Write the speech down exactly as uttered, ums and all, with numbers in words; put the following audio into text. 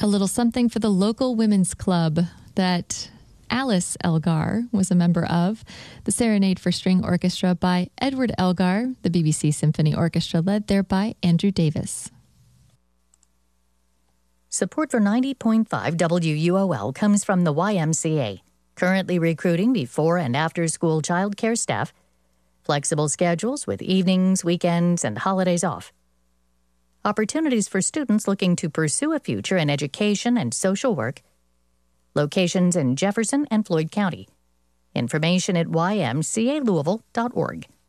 A little something for the local women's club that Alice Elgar was a member of. The Serenade for String Orchestra by Edward Elgar, the B B C Symphony Orchestra led there by Andrew Davis. Support for ninety point five W U O L comes from the Y M C A, currently recruiting before and after school childcare staff, flexible schedules with evenings, weekends, and holidays off. Opportunities for students looking to pursue a future in education and social work. Locations in Jefferson and Floyd County. Information at y m c a louisville dot org.